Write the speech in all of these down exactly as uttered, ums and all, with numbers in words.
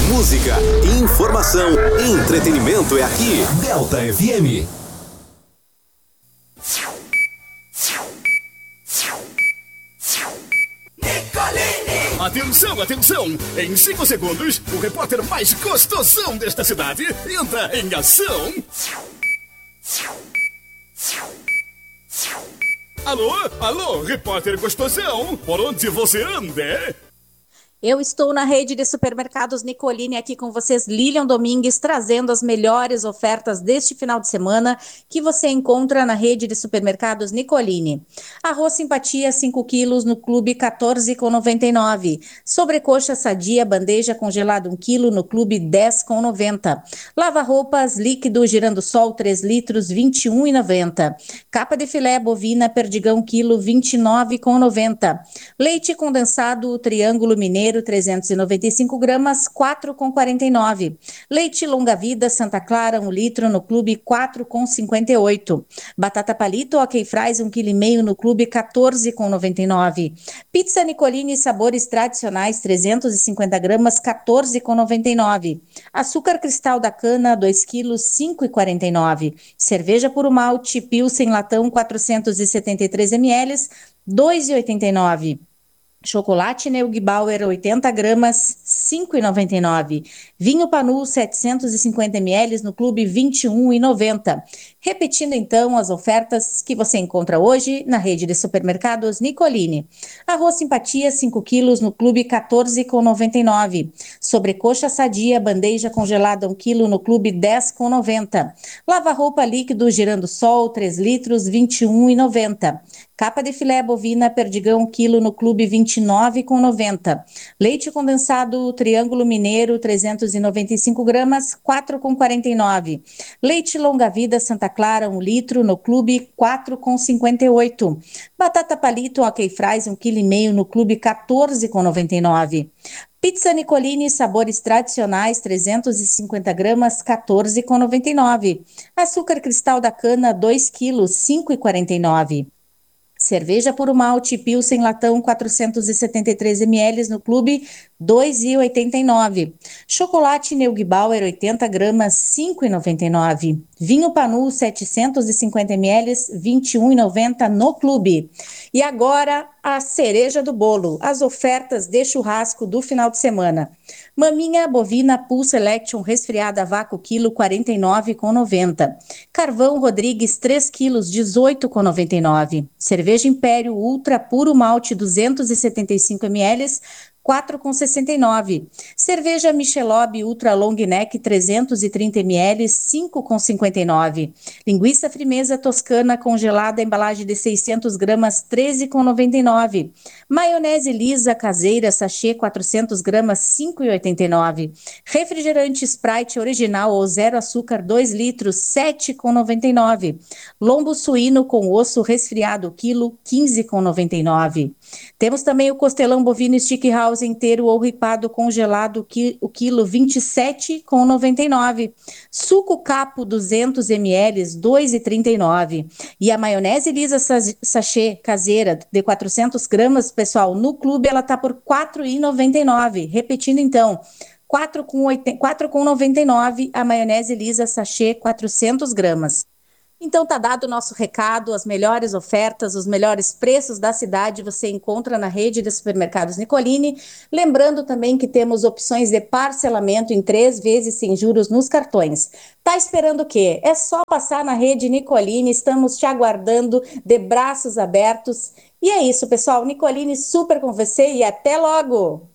Música, informação, entretenimento é aqui. Delta F M. Atenção, atenção! Em cinco segundos, o repórter mais gostosão desta cidade entra em ação. Alô? Alô, repórter gostosão? Por onde você anda? Eu estou na rede de supermercados Nicolini aqui com vocês, Lilian Domingues, trazendo as melhores ofertas deste final de semana que você encontra na rede de supermercados Nicolini. Arroz Simpatia cinco quilos no Clube quatorze reais e noventa e nove centavos. Sobrecoxa Sadia bandeja congelada um quilo no Clube dez reais e noventa centavos. Lava-roupas líquido Girando Sol três litros vinte e um reais e noventa centavos. Capa de filé bovina Perdigão quilo vinte e nove reais e noventa centavos. Leite condensado Triângulo Mineiro trezentos e noventa e cinco gramas, quatro reais e quarenta e nove centavos. Leite Longa Vida Santa Clara, um litro no Clube quatro reais e cinquenta e oito centavos. Batata Palito Ok Fries, um quilo e meio no Clube quatorze reais e noventa e nove centavos. Pizza Nicolini Sabores Tradicionais, trezentos e cinquenta gramas, quatorze reais e noventa e nove centavos. Açúcar Cristal da Cana, dois quilos, cinco reais e quarenta e nove centavos. Cerveja Puro Malte Pilsen Latão, quatrocentos e setenta e três mililitros, dois reais e oitenta e nove centavos. Chocolate Neugbauer oitenta gramas, cinco reais e noventa e nove centavos. Vinho Panu setecentos e cinquenta mililitros no Clube vinte e um reais e noventa centavos. Repetindo então as ofertas que você encontra hoje na rede de supermercados Nicolini. Arroz Simpatia cinco quilos no Clube quatorze reais e noventa e nove centavos. Sobrecoxa Sadia bandeja congelada um quilo no Clube dez reais e noventa centavos. Lava-roupa líquido Girando Sol três litros vinte e um reais e noventa centavos. Capa de filé bovina Perdigão quilo no Clube vinte e nove reais e noventa centavos. Leite condensado Triângulo Mineiro trezentos e noventa e cinco gramas, quatro reais e quarenta e nove centavos. Leite Longa Vida Santa Clara um litro no Clube quatro reais e cinquenta e oito centavos. Batata Palito Ok Fries um quilo e meio no Clube quatorze reais e noventa e nove centavos. Pizza Nicolini Sabores Tradicionais trezentos e cinquenta gramas, quatorze reais e noventa e nove centavos. Açúcar Cristal da Cana dois quilos, cinco reais e quarenta e nove centavos. Cerveja Puro Malte Pilsen Latão quatrocentos e setenta e três mililitros no Clube dois reais e oitenta e nove centavos. Chocolate Neugbauer oitenta gramas, cinco reais e noventa e nove centavos. Vinho Panu setecentos e cinquenta mililitros, vinte e um reais e noventa centavos no Clube. E agora a cereja do bolo, as ofertas de churrasco do final de semana. Maminha bovina Pool Selection resfriada a vácuo quilo quarenta e nove reais e noventa centavos. Carvão Rodrigues três quilos, dezoito reais e noventa e nove centavos. Cerveja Império Ultra Puro Malte duzentos e setenta e cinco mililitros, quatro reais e sessenta e nove centavos. Cerveja Michelob Ultra Long Neck trezentos e trinta mililitros, cinco reais e cinquenta e nove centavos. Linguiça Frimeza Toscana congelada, embalagem de seiscentos gramas, treze reais e noventa e nove centavos. Maionese Lisa caseira sachê quatrocentos gramas, cinco reais e oitenta e nove centavos. Refrigerante Sprite original ou zero açúcar dois litros, sete reais e noventa e nove centavos. Lombo suíno com osso resfriado quilo, quinze reais e noventa e nove centavos. Temos também o costelão bovino Stick House inteiro ou ripado congelado, o quilo vinte e sete reais e noventa e nove centavos. Suco Capo duzentos mililitros, dois reais e trinta e nove centavos. E a maionese Lisa sachê caseira de quatrocentos gramas, pessoal, no Clube ela tá por quatro reais e noventa e nove centavos. Repetindo então, quatro reais e noventa e nove centavos a maionese Lisa sachê quatrocentos gramas. Então tá dado o nosso recado, as melhores ofertas, os melhores preços da cidade você encontra na rede de supermercados Nicolini. Lembrando também que temos opções de parcelamento em três vezes sem juros nos cartões. Tá esperando o quê? É só passar na rede Nicolini, estamos te aguardando de braços abertos. E é isso, pessoal, Nicolini super com você e até logo!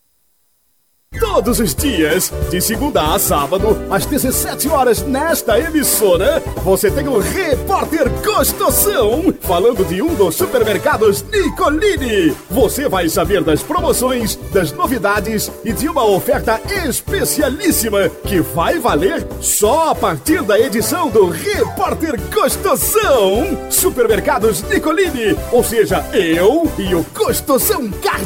Todos os dias, de segunda a sábado, às dezessete horas, nesta emissora, você tem o Repórter Gostosão, falando de um dos supermercados Nicolini. Você vai saber das promoções, das novidades e de uma oferta especialíssima que vai valer só a partir da edição do Repórter Gostosão. Supermercados Nicolini, ou seja, eu e o Gostosão Car